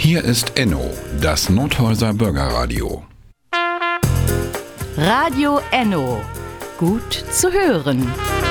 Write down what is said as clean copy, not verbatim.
Hier ist Enno, das Nordhäuser Bürgerradio. Radio Enno. Gut zu hören.